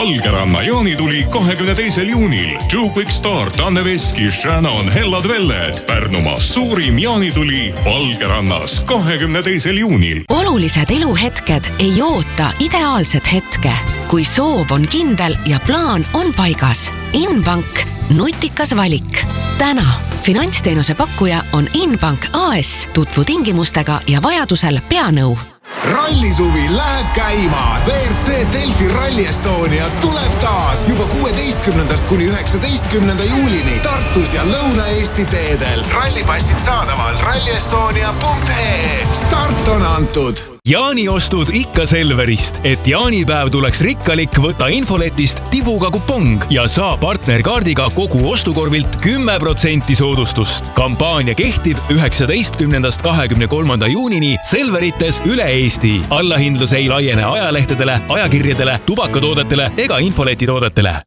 Valgeranna jaanituli 22. juunil. Joe Quick Start, Anne Veski, Shannon, Hellad Velled. Pärnumaa suurim jaanituli Valgerannas 22. juunil. Olulised eluhetked ei oota ideaalset hetke. Kui soov on kindel ja plaan on paigas. Inbank, nutikas valik. Täna finantsteenuse pakkuja on Inbank AS. Tutvu tingimustega ja vajadusel peanõu. Rallisuvi läheb käima. WRC Delfi Rally Estonia tuleb taas juba 16. kuni 19. juulini Tartus ja Lõuna-Eesti teedel. Rallipassid saadaval rallyestonia.ee. Start on antud. Jaaniostud ikka Selverist, et jaanipäev tuleks rikkalik, võta infoletist tibuga kupong ja saa partnerkaardiga kogu ostukorvilt 10% soodustust. Kampaania kehtib 19. 23. juunini Selverites üle Eesti. Allahindlus ei laiene ajalehtedele, ajakirjadele, tubakatoodetele ega infoletitoodetele.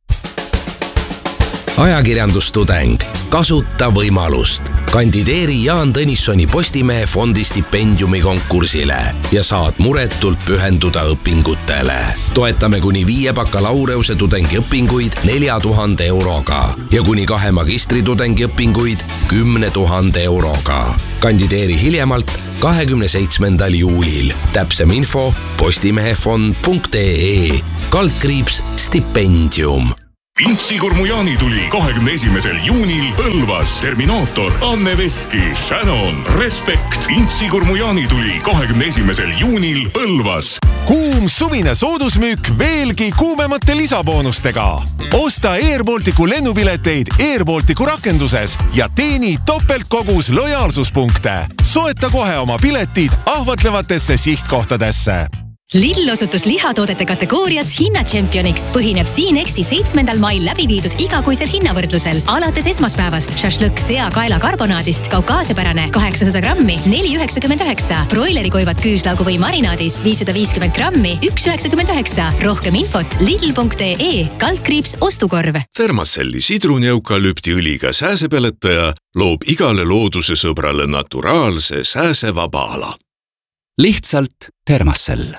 Ajakirjandustudeng. Kasuta võimalust. Kandideeri Jaan Tõnissoni Postimehe fondi stipendiumi konkursile ja saad muretult pühenduda õpingutele. Toetame kuni 5 bakalaureuse tudengiõpinguid 4000 euroga ja kuni 2 magistritudengi õpinguid 10 000 euroga. Kandideeri hiljemalt 27. juulil. Täpsem info postimehefond.ee /stipendium. Intsikurmu jaanituli 21. juunil Põlvas. Terminaator, Anne Veski, Shannon, Respekt. Intsikurmu jaanituli 21. juunil Põlvas. Kuum suvine soodusmüük veelgi kuumemate lisaboonustega. Osta Airbalticu lennupileteid Airbalticu rakenduses ja teeni topeltkogus lojaalsuspunkte. Soeta kohe oma piletid ahvatlevatesse sihtkohtadesse. Lidl osutus lihatoodete kategoorias hinnatšempioniks. Põhineb Siinexti 7. mail läbi viidud igakuisel hinnavõrdlusel. Alates esmaspäevast šašlõkk seakaela karbonaadist kaukaasiapärane 800 grammi 4,99. Broilerikoivad küüslaugu või marinaadis 550 grammi 1,99. Rohkem infot lidl.ee /ostukorv. Thermacelli sidrunieukalüptiõliga sääsepeletaja loob igale looduse sõbrale naturaalse sääsevaba ala. Lihtsalt Thermacell.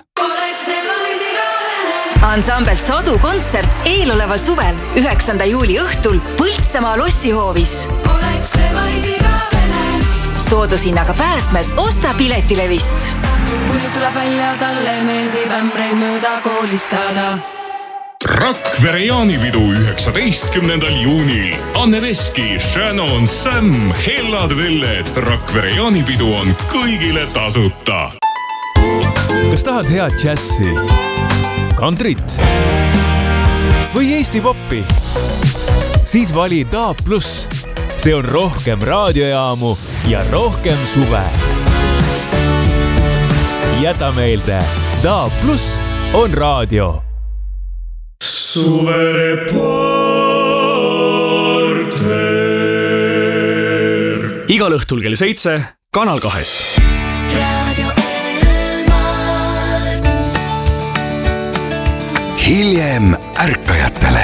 Ansambel Sodu kontsert eeloleval suvel 9. juuli õhtul Põltsamaa lossihoovis. Soodushinnaga pääsmed osta piletilevist. Kuni tuleb välja, talle meeldib ämbreid mööda koolistada. Rakvere jaanipidu 19. juunil. Anne Veski, Shannon, Sam, Hellad Velled. Rakvere jaanipidu on kõigile tasuta. Kas tahad head džässi, kantrit või Eesti poppi? Siis vali DAB+. See on rohkem raadiojaamu ja rohkem suve. Jäta meelde, DAB+ on raadio. Suvereporter. Igal õhtul kell 7 Kanal 2. Hiljem ärkajatele.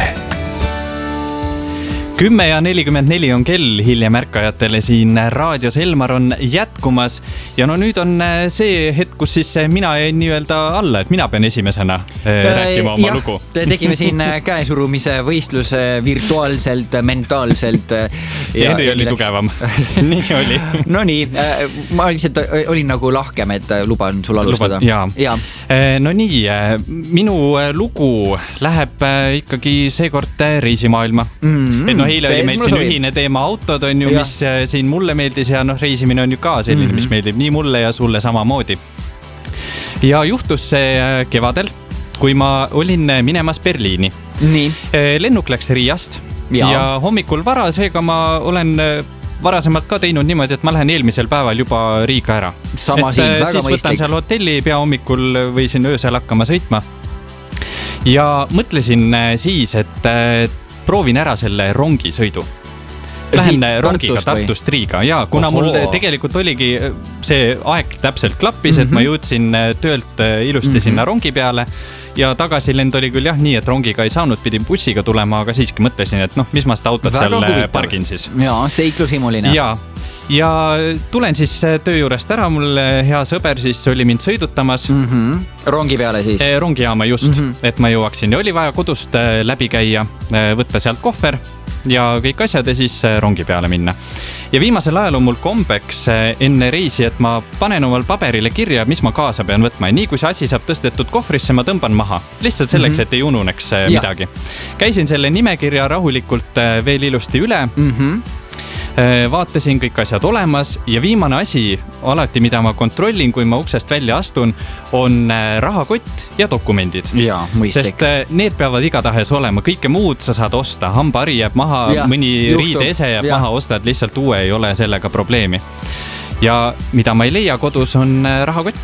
10:44 on kell hiljem ärkajatele siin raadios. Elmar on jätkumas ja no nüüd on see hetk, kus siis mina jäin nii-öelda alla, et mina pean esimesena rääkima oma lugu. Tegime siin käesurumise võistluse virtuaalselt, mentaalselt. Ja Henri oli tugevam. Nii oli. No nii, ma lihtsalt olin nagu lahkem, et luban sul alustada. Ja. No nii, minu lugu läheb ikkagi seekord reisimaailma. Et eile oli meil siin ühine teema autod on ju, mis siin mulle meeldis ja reisimine on ju ka selline, mis meeldib nii mulle ja sulle samamoodi. Ja juhtus see kevadel, kui ma olin minemas Berliini. Lennuk läks Riiast ja hommikul vara, seega ma olen varasemalt ka teinud niimoodi, et ma lähen eelmisel päeval juba Riiga ära. Sama siin, väga mõistlik. Siis võtan seal hotelli, pea hommikul või siin öösel hakkama sõitma. Ja mõtlesin siis, et proovin ära selle rongisõidu. Lähen rongiga Tartust Riiga ja kuna mul tegelikult oligi see aeg täpselt klappis, et ma jõudsin töölt ilusti sinna rongi peale ja tagasilend oli küll nii, et rongiga ei saanud, pidin bussiga tulema, aga siiski mõtlesin, et mis ma seda autot seal pargin siis. Jaa, seiklusimuline. ja tulen siis töö juurest ära, mul hea sõber siis oli mind sõidutamas. Rongi peale siis? Rongijaama just, et ma jõuaksin ja oli vaja kodust läbi käia, võtta sealt kohver ja kõik asjad ja siis rongi peale minna. Ja viimasel ajal on mul kombeks enne reisi, et ma panen omal paberile kirja, mis ma kaasa pean võtma ja nii kui see asi saab tõstetud kohvrisse, ma tõmban maha. Lihtsalt selleks, et ei ununeks midagi. Käisin selle nimekirja rahulikult veel ilusti üle. Vaatasin kõik asjad olemas ja viimane asi, alati mida ma kontrollin, kui ma uksest välja astun, on rahakott ja dokumendid. Ja, mõistlik. Sest need peavad igatahes olema, kõike muud sa saad osta, hambari jääb maha, mõni riideese jääb maha, ostad lihtsalt uue, ei ole sellega probleemi. Ja mida ma ei leia kodus on rahakott.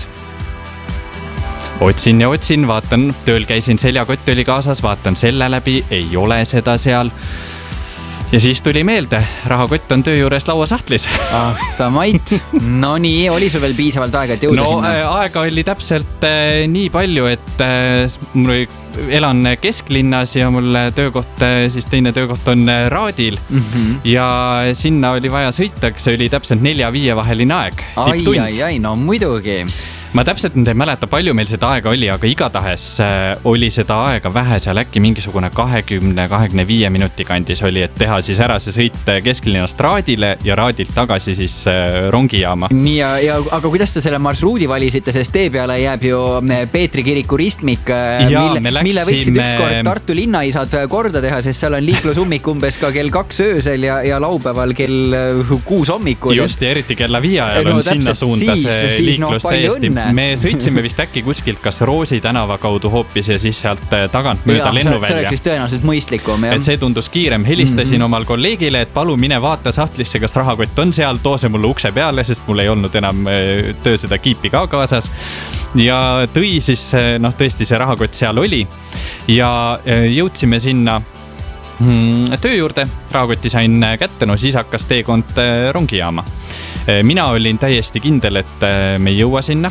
Otsin ja otsin, vaatan, tööl käisin, seljakott oli kaasas, vaatan selle läbi, ei ole seda seal. Ja siis tuli meelde, rahakott on töö juures lauasahtlis. Sa mait. No nii, oli sul veel piisavalt aega, et jõuda sinna? Aega oli täpselt nii palju, et mul elan kesklinnas ja mul töökoht, siis teine töökoht on Raadil. Ja sinna oli vaja sõita, see oli täpselt 4-5 vaheline aeg. Ai, no muidugi. Ma täpselt ei mäleta, palju meil seda aega oli, aga igatahes oli seda aega vähe, seal äkki mingisugune 20-25 minuti kandis oli, et teha siis ära see sõit kesklinnast Raadile ja Raadilt tagasi siis rongijaama. Nii, aga kuidas te selle marsruudi valisite, sest tee peale jääb ju Peetri kiriku ristmik, mille võiksid ükskord Tartu linnaisad korda teha, sest seal on liiklusummik umbes ka kell 2 öösel ja laupäeval kell 6 hommikul. Just, ja eriti kella 5 ajal on sinna suunda see liiklus täiesti. Me sõitsime vist äkki kuskilt kas Roosi tänava kaudu hoopis ja siis sealt tagant mööda lennuvälja. See oleks vist tõenäoliselt mõistlikum. Et see tundus kiirem. Helistasin omal kolleegile, et palu mine vaata sahtlisse, kas rahakott on seal, too see mulle ukse peale, sest mul ei olnud enam töö seda kiipi ka kaasas. Ja tõi siis, tõesti see rahakott seal oli ja jõudsime sinna töö juurde, rahakotti sain kätte, siis hakkas teekond rongijaama. Mina olin täiesti kindel, et me ei jõua sinna.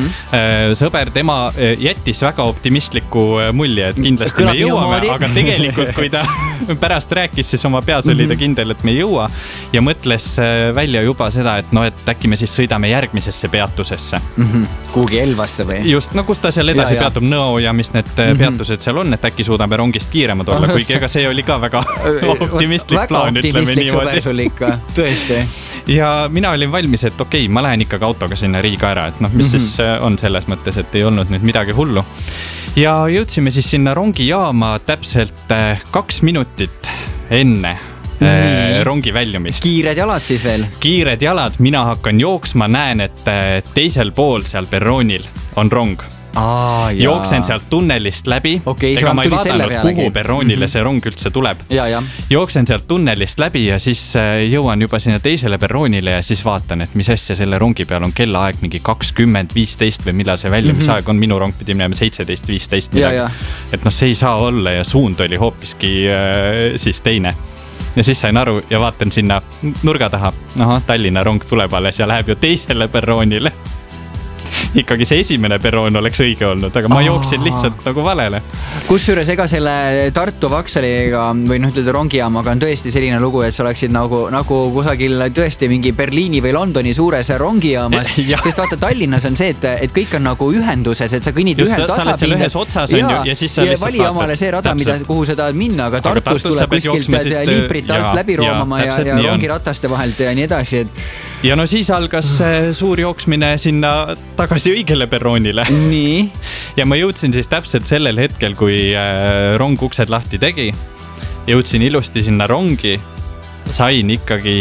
Sõber, tema jättis väga optimistliku mulje, et kindlasti me jõuame, aga tegelikult, kui ta pärast rääkis, siis oma peas oli ta kindel, et me ei jõua ja mõtles välja juba seda, et äkki me siis sõidame järgmisesse peatusesse. Kuhugi Elvasse või? Just, kus ta seal edasi peatub, Nõo ja mis need peatused seal on, et äkki suudame rongist kiiremad olla, kuigi ega see oli ka väga optimistlik plaan, ütleme niimoodi. Väga optimistlik sõber sul ikka, tõesti. Ja mina olin valmis, et okei, ma lähen ikkagi autoga sinna Riiga ära, et mis siis on selles mõttes, et ei olnud nüüd midagi hullu. Ja jõudsime siis sinna rongijaama täpselt 2 minutit enne rongi väljumist. Kiired jalad siis veel? Kiired jalad, mina hakkan jooksma, näen, et teisel pool seal perroonil on rong. Jooksen sealt tunnelist läbi, ega ma ei vaadanud, kuhu perroonile see rong üldse tuleb. Jooksen sealt tunnelist läbi ja siis jõuan juba sinna teisele perroonile ja siis vaatan, et mis asja selle rongi peal on kellaaeg mingi 20:15 või millal see väljumisaeg on, minu rong pidi minema 17:15 midagi. Et see ei saa olla ja suund oli hoopiski siis teine. Ja siis sain aru ja vaatan sinna nurga taha, Tallinna rong tuleb alles ja läheb ju teisele perroonile. Ikkagi see esimene perroon oleks õige olnud, aga ma jooksin lihtsalt nagu valele. Kusjuures ega selle Tartu Vaksaliga või rongijaamaga on tõesti selline lugu, et sa oleksid nagu kusagil tõesti mingi Berliini või Londoni suures rongijaamas. Sest vaata, Tallinnas on see, et kõik on nagu ühendused, et sa kõnnid ühe tasapinda. Sa oled seal ühes otsas on ju ja siis sa lihtsalt vali omale see rada, kuhu sa tahad minna, aga Tartus tuleb kuskilt liiprit alt läbi roomama ja rongirataste vahelt ja nii edasi. Ja siis algas suur jooksmine sinna tagasi õigele perroonile. Nii. Ja ma jõudsin siis täpselt sellel hetkel, kui rong uksed lahti tegi. Jõudsin ilusti sinna rongi. Sain ikkagi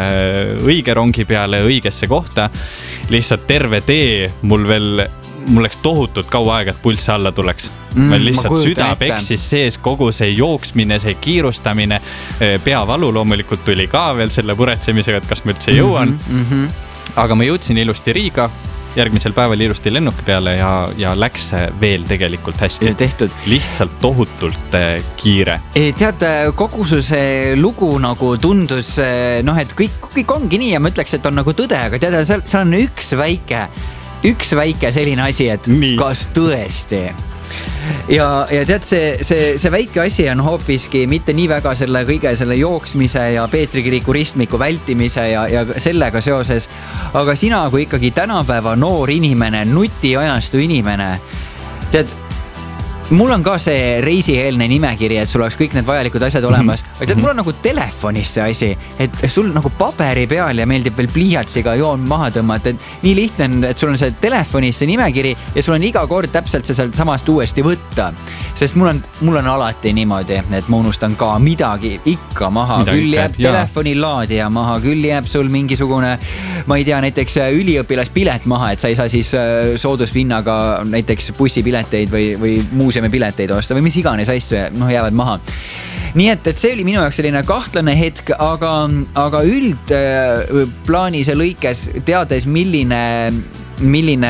õige rongi peale õigesse kohta. Lihtsalt terve tee mul läks tohutult kaua aega, et pulss alla tuleks. Lihtsalt süda peksis sees, kogu see jooksmine, see kiirustamine, peavalu loomulikult tuli ka veel selle puretsemisega, et kas ma üldse jõuan. Aga ma jõudsin ilusti Riiga, järgmisel päeval ilusti lennuki peale ja läks veel tegelikult hästi. Tehtud. Lihtsalt tohutult kiire. Tead, kogu see lugu nagu tundus, et kõik ongi nii ja ma ütleks, et on nagu tõde, aga tead, seal on üks väike selline asi, et kas tõesti? ja tead, see väike asi on hoopiski mitte nii väga selle kõige selle jooksmise ja Peetri kiriku ristmiku vältimise ja sellega seoses, aga sina kui ikkagi tänapäeva noor inimene, nutiajastu inimene, tead, mul on ka see reisieelne nimekiri, et sul oleks kõik need vajalikud asjad olemas. Aga tead, mul on nagu telefonis see asi, et sul nagu paberi peal ja meeldib veel pliiatsiga joon maha tõmmata, et nii lihtne on, et sul on see telefonis see nimekiri ja sul on iga kord täpselt see sealt samast uuesti võtta. Sest mul on alati niimoodi, et ma unustan ka midagi ikka maha. Küll jääb telefoni laadija maha, küll jääb sul mingisugune, ma ei tea, näiteks üliõpilaspilet maha, et sa ei saa siis soodusvinnaga näiteks bussipileteid või muuseumipileteid osta või mis iganes asju jäävad maha. Nii et see oli minu jaoks selline kahtlane hetk, aga üldplaanise lõikes teades, milline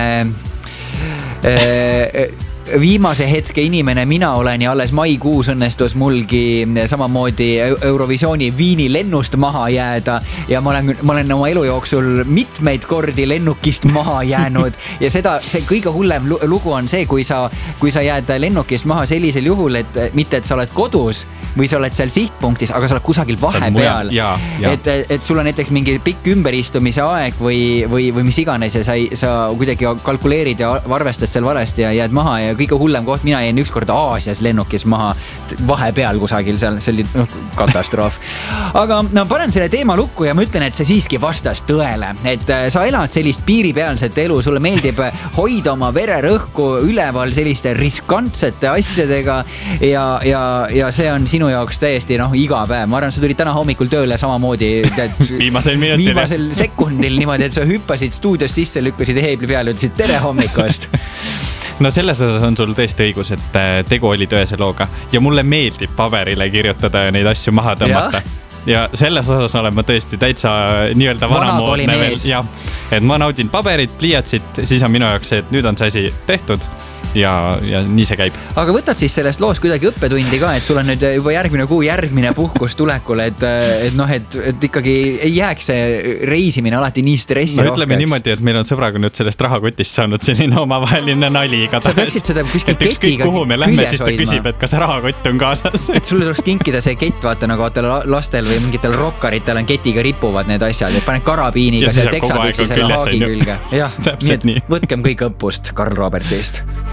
viimase hetke inimene mina olen ja alles maikuus õnnestus mulgi samamoodi Eurovisiooni Viini lennust maha jääda ja ma olen oma elu jooksul mitmeid kordi lennukist maha jäänud ja see kõige hullem lugu on see, kui sa jääd lennukist maha sellisel juhul, et mitte, et sa oled kodus või sa oled seal sihtpunktis, aga sa oled kusagil vahepeal. Et sul on näiteks mingi pikk ümberistumise aeg või mis iganes ja sa kuidagi kalkuleerid ja arvestad seal valesti ja jääd maha ja kõige hullem koht, mina jäin ükskord Aasias lennukis maha vahepeal kusagil seal, see oli katastroof. Aga panen selle teema lukku ja ma ütlen, et see siiski vastas tõele, et sa elad sellist piiripealset elu, sulle meeldib hoida oma vererõhku üleval selliste riskantsete asjadega ja see on sinu jaoks täiesti iga päev. Ma arvan, sa tulid täna hommikul tööle samamoodi viimasel sekundil niimoodi, et sa hüppasid stuudios sisse, lükkasid heebli peale, ütlesid tere hommikust. No selles osas on sul tõesti õigus, et tegu oli tõese looga ja mulle meeldib paberile kirjutada ja neid asju maha tõmmata. Ja selles osas olen ma tõesti täitsa nii-öelda vanamoodne veel. Ja, et ma naudin paberit, pliiatsit, siis on minu jaoks see, et nüüd on see asi tehtud ja nii see käib. Aga võtad siis sellest loost kuidagi õppetundi ka, et sul on nüüd juba järgmine kuu järgmine puhkus tulekul, et ikkagi ei jääks see reisimine alati nii stressi rohkeks. Ütleme niimoodi, et meil on sõbraga nüüd sellest rahakotist saanud selline omavaheline nali igatahes. Sa peaksid seda kuskil ketiga kuhu me lähme, siis ta küsib, et kas rahakott on kaasas. Et sulle tuleks kinkida see kett, vaata nagu lastel või mingitel rokkaritel on ketiga ripuvad need asjad, et paned karabiiniga selle teksapüksi selle haagi külge. Jah, nii et võtkem kõik õppust Karl Robertist.